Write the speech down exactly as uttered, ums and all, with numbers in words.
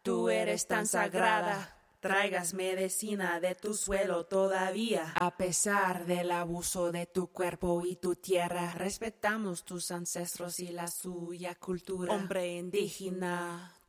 tú eres tan sagrada. Traigas medicina de tu suelo todavía. A pesar del abuso de tu cuerpo y tu tierra, respetamos tus ancestros y la suya cultura. Hombre indígena,